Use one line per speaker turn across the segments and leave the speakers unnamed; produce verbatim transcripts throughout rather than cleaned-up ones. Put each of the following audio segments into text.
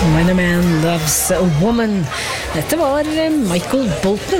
When a man loves a woman. Dette var Michael Bolton.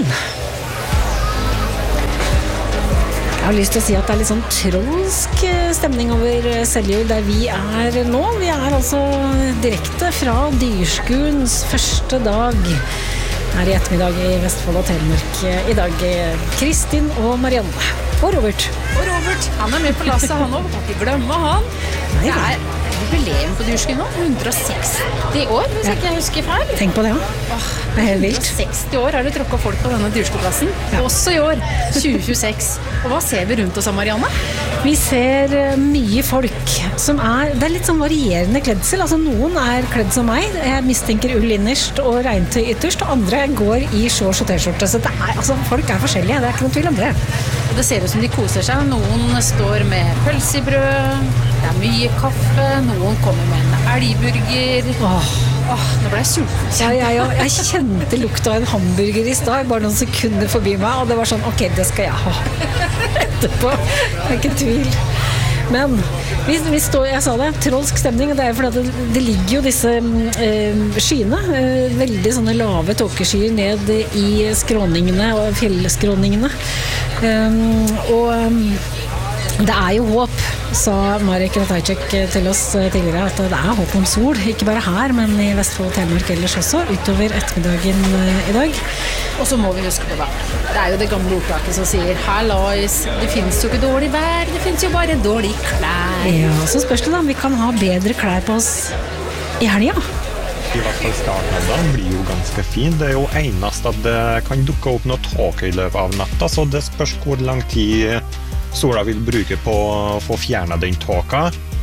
Jeg har lyst til å si at det er litt sånn trolsk stemning over Seljord der vi er nå. Vi er altså direkte fra Dyrskuens første dag her i ettermiddag i Vestfold og Telemark. I dag Kristin og Marianne. Og Robert.
Og Robert, han er med på lasset han også. Kan ikke glemme han. Det er jubileum på Dyrskuen nå. hundre og seksti år, hvis ikke jeg husker feil.
Tenk på det, ja.
Åh,
det er helt vilt.
hundre og seksti år har det tråkket folk på denne Dyrskueplassen. Ja. Også i år, tjue tjueseks. Og hva ser vi rundt oss, Marianne?
Vi ser mye folk som er, det er litt sånn varierende kledsel. Altså noen er kledd som meg. Jeg mistenker ull innerst og regntøy ytterst, og andre går i shorts og t-skjorte. Så det er, altså, folk er forskjellige, det er ikke noen tvil om det.
Og det ser ut som de koser seg. Noen står med pølse i brød, det er mye kaffe, noen kommer med en elgburger.
Åh,
Åh, nå ble jeg sulten.
Ja, ja, ja. Jeg kjente lukta av en hamburger i stad, bare noen sekunder forbi meg, og det var sånn, ok, det skal jeg ha etterpå. Det er ikke tvil. Men vi, vi står, jeg sa det, trolsk stemning, og det er fordi det, det ligger jo disse eh, skyene, eh, veldig sånne lave tåkeskyer ned i skråningene og fjellskråningene. Um, og um, det er jo håp, sa Marek Ratajczyk til oss tidligere, at det er håp om sol, ikke bare her, men i Vestfold og Telemark ellers også, utover ettermiddagen i dag.
Og så må vi huske på det. Det er jo det gamle ordtaket som sier «Hallois, det finnes jo ikke dårlig vær, det finnes jo bare dårlig klær».
Ja, så spørs det da om vi kan ha bedre klær på oss i helga.
I hvert fall starten av dagen blir jo ganske fin. Det er jo enest at det kan dukke opp noe tåke i løpet av natta, så det spørs hvor lang tid sola vil bruke på å få fjernet den tåka.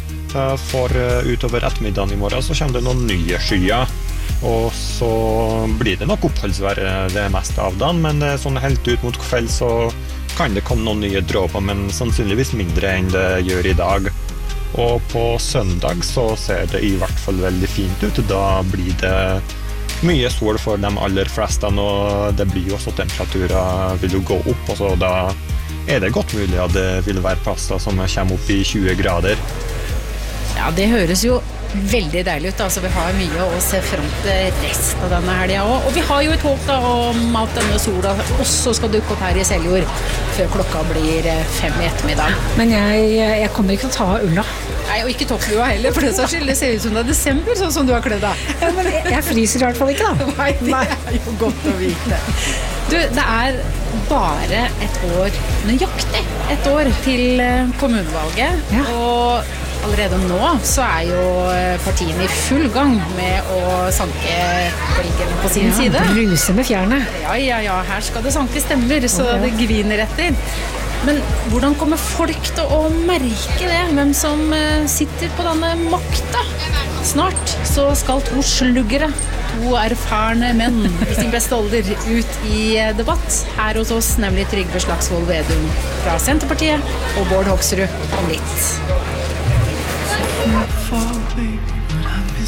For utover ettermiddagen i morgen så kommer det noen nye skyer, og så blir det nok oppholdsvær det meste av dagen, men sånn helt ut mot kveld så kan det komme noen nye dråper, men sannsynligvis mindre enn det gjør i dag. Og på søndag så ser det i hvert fall veldig fint ut. Da blir det mye sol for de aller fleste, og det blir jo også temperaturer vil jo gå opp, og så da er det godt mulig at det vil være plasser som kommer opp i tjue grader.
Ja, det høres jo veldig deilig ut, altså vi har mye å se frem til resten av denne helgen også. Og vi har jo et håp da om at denne sola også skal dukke opp her i Seljord før klokka blir fem i ettermiddag.
Men jeg, jeg kommer ikke til å ta av ulla.
Nei, og ikke topplua heller, for det så skyld, det ser ut som det er desember, sånn som du har kledd deg.
Ja, men jeg, jeg fryser i hvert fall ikke da.
Nei, det er jo godt å vite. Du, det er bare et år, nøyaktig et år til kommunevalget,
ja.
Og allerede nå så er jo partiene i full gang med å sanke velgerne på sin
ja,
side.
Bruse med fjerne.
Ja, ja, ja, her skal det sanke stemmer, så
okay.
det griner etter. Men hvordan kommer folk til å merke det? Hvem som sitter på denne makta? Snart så skal to sluggere, to erfarne menn i sin beste alder ut i debatt. Her hos oss, nemlig Trygve Slagsvold Vedum fra Senterpartiet og Bård Hoksrud om litt.
Falling